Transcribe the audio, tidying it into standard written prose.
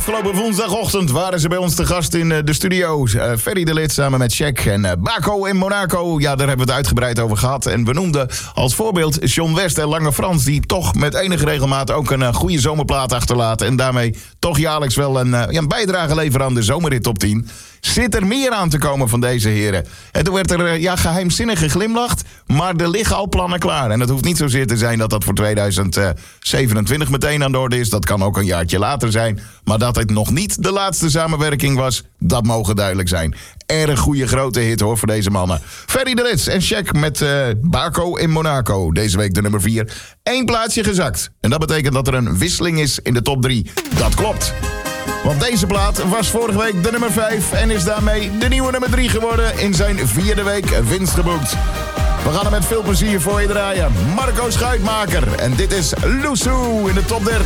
Afgelopen woensdagochtend waren ze bij ons te gast in de studio. Ferry de Lid samen met Shaq en Baco in Monaco. Ja, daar hebben we het uitgebreid over gehad. En we noemden als voorbeeld John West en Lange Frans... die toch met enige regelmaat ook een goede zomerplaat achterlaten... en daarmee toch jaarlijks wel een bijdrage leveren aan de zomerrit top 10... Zit er meer aan te komen van deze heren? En toen werd er geheimzinnig geglimlacht, maar er liggen al plannen klaar. En het hoeft niet zozeer te zijn dat dat voor 2027 meteen aan de orde is. Dat kan ook een jaartje later zijn. Maar dat het nog niet de laatste samenwerking was, dat mogen duidelijk zijn. Erg goede grote hit hoor voor deze mannen. Ferry de Lid en Shaq met Baco in Monaco. Deze week de nummer 4. 1 plaatsje gezakt. En dat betekent dat er een wisseling is in de top 3. Dat klopt. Want deze plaat was vorige week de nummer 5... en is daarmee de nieuwe nummer 3 geworden... in zijn 4e week winst geboekt. We gaan er met veel plezier voor je draaien. Marco Schuitmaker. En dit is Loesoe in de top 30.